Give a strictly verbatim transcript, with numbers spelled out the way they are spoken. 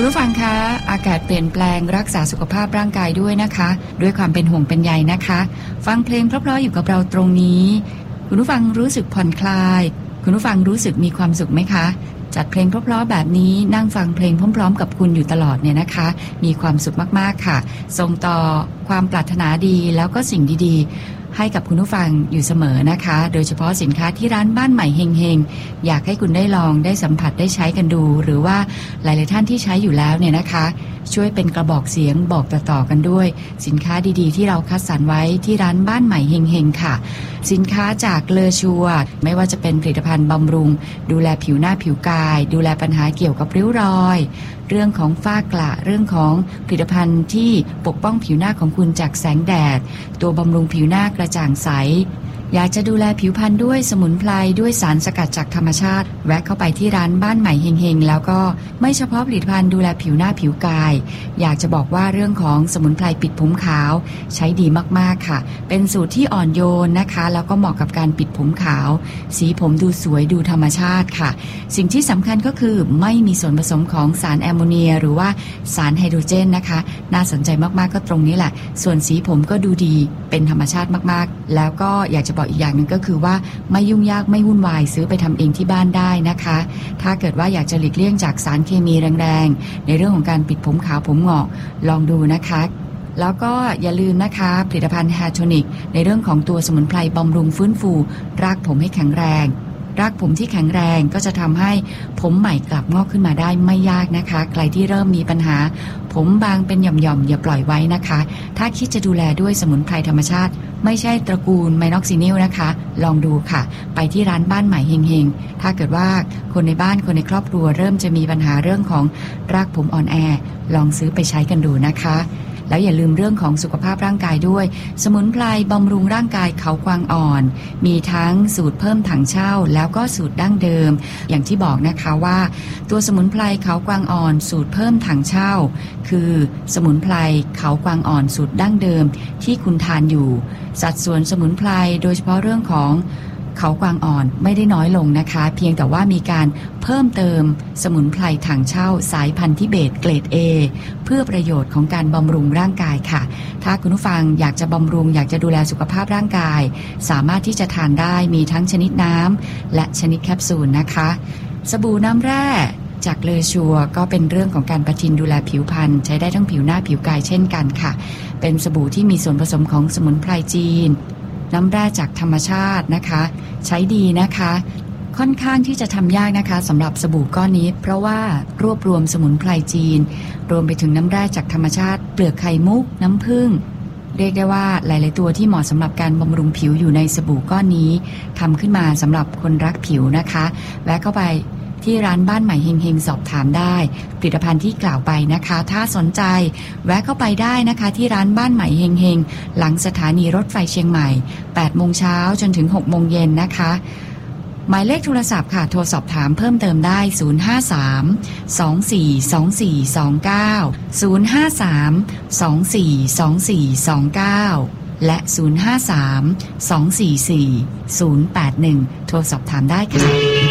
คุณผู้ฟังคะอากาศเปลี่ยนแปลงรักษาสุขภาพร่างกายด้วยนะคะด้วยความเป็นห่วงเป็นใยนะคะฟังเพลงเพราะๆอยู่กับเราตรงนี้คุณผู้ฟังรู้สึกผ่อนคลายคุณผู้ฟังรู้สึกมีความสุขไหมคะจัดเพลงเพราะๆแบบนี้นั่งฟังเพลงพร้อมๆกับคุณอยู่ตลอดเนี่ยนะคะมีความสุขมากๆค่ะส่งต่อความปรารถนาดีแล้วก็สิ่งดีๆให้กับคุณผู้ฟังอยู่เสมอนะคะโดยเฉพาะสินค้าที่ร้านบ้านใหม่เฮงๆอยากให้คุณได้ลองได้สัมผัสได้ใช้กันดูหรือว่าหลายๆท่านที่ใช้อยู่แล้วเนี่ยนะคะช่วยเป็นกระบอกเสียงบอกต่อๆกันด้วยสินค้าดีๆที่เราคัดสรรไว้ที่ร้านบ้านใหม่เฮงๆค่ะสินค้าจากเลอชัวไม่ว่าจะเป็นผลิตภัณฑ์บำรุงดูแลผิวหน้าผิวกายดูแลปัญหาเกี่ยวกับริ้วรอยเรื่องของฝ้ากระเรื่องของผลิตภัณฑ์ที่ปกป้องผิวหน้าของคุณจากแสงแดดตัวบำรุงผิวหน้ากระจ่างใสอยากจะดูแลผิวพรรณด้วยสมุนไพรด้วยสารสกัดจากธรรมชาติแวะเข้าไปที่ร้านบ้านใหม่เฮงๆแล้วก็ไม่เฉพาะผลิตภัณฑ์ดูแลผิวหน้าผิวกายอยากจะบอกว่าเรื่องของสมุนไพรปิดผมขาวใช้ดีมากๆค่ะเป็นสูตรที่อ่อนโยนนะคะแล้วก็เหมาะกับการปิดผมขาวสีผมดูสวยดูธรรมชาติค่ะสิ่งที่สำคัญก็คือไม่มีส่วนผสมของสารแอมโมเนียหรือว่าสารไฮโดรเจนนะคะน่าสนใจมากๆก็ตรงนี้แหละส่วนสีผมก็ดูดีเป็นธรรมชาติมากๆแล้วก็อยากจะอีกอย่างหนึ่งก็คือว่าไม่ยุ่งยากไม่วุ่นวายซื้อไปทำเองที่บ้านได้นะคะถ้าเกิดว่าอยากจะหลีกเลี่ยงจากสารเคมีแรงๆในเรื่องของการปิดผมขาวผมงอกลองดูนะคะแล้วก็อย่าลืมนะคะผลิตภัณฑ์ Hair Tonic ในเรื่องของตัวสมุนไพรบำรุงฟื้นฟูรากผมให้แข็งแรงรากผมที่แข็งแรงก็จะทำให้ผมใหม่กลับงอกขึ้นมาได้ไม่ยากนะคะใครที่เริ่มมีปัญหาผมบางเป็นหย่อมๆอย่าปล่อยไว้นะคะถ้าคิดจะดูแลด้วยสมุนไพรธรรมชาติไม่ใช่ตระกูลไมน็อกซินิลนะคะลองดูค่ะไปที่ร้านบ้านใหม่เฮงๆถ้าเกิดว่าคนในบ้านคนในครอบครัวเริ่มจะมีปัญหาเรื่องของรากผมอ่อนแอลองซื้อไปใช้กันดูนะคะแล้วอย่าลืมเรื่องของสุขภาพร่างกายด้วยสมุนไพรบำรุงร่างกายเขากวางอ่อนมีทั้งสูตรเพิ่มถังเช่าแล้วก็สูตรดั้งเดิมอย่างที่บอกนะคะว่าตัวสมุนไพรเขากวางอ่อนสูตรเพิ่มถังเช่าคือสมุนไพรเขากวางอ่อนสูตรดั้งเดิมที่คุณทานอยู่สัดส่วนสมุนไพรโดยเฉพาะเรื่องของเขากวางอ่อนไม่ได้น้อยลงนะคะเพียงแต่ว่ามีการเพิ่มเติมสมุนไพรถังเช่าสายพันธุ์ทิเบตเกรด A เพื่อประโยชน์ของการบำรุงร่างกายค่ะถ้าคุณผู้ฟังอยากจะบำรุงอยากจะดูแลสุขภาพร่างกายสามารถที่จะทานได้มีทั้งชนิดน้ำและชนิดแคปซูลนะคะสบู่น้ำแร่จากเลอชัวก็เป็นเรื่องของการประทินดูแลผิวพรรณใช้ได้ทั้งผิวหน้าผิวกายเช่นกันค่ะเป็นสบู่ที่มีส่วนผสมของสมุนไพรจีนน้ำแร่จากธรรมชาตินะคะใช้ดีนะคะค่อนข้างที่จะทำยากนะคะสำหรับสบู่ก้อนนี้เพราะว่ารวบรวมสมุนไพรจีนรวมไปถึงน้ำแร่จากธรรมชาติเปลือกไข่มุกน้ำผึ้งเรียกได้ว่าหลายๆตัวที่เหมาะสำหรับการบำรุงผิวอยู่ในสบู่ก้อนนี้ทำขึ้นมาสำหรับคนรักผิวนะคะแวะเข้าไปที่ร้านบ้านใหม่เฮงๆสอบถามได้ผลิตภัณฑ์ที่กล่าวไปนะคะถ้าสนใจแวะเข้าไปได้นะคะที่ร้านบ้านใหม่เฮงๆหลังสถานีรถไฟเชียงใหม่แปดโมงเช้าจนถึงหกโมงเย็นนะคะหมายเลขโทรศัพท์ค่ะโทรสอบถามเพิ่มเติมได้ศูนย์ ห้า สาม สอง สี่ สอง สี่ สอง เก้า ศูนย์ ห้า สาม สอง สี่ สอง สี่ สอง เก้าและศูนย์ ห้า สาม สอง สี่ สี่ ศูนย์ แปด หนึ่งโทรสอบถามได้ค่ะ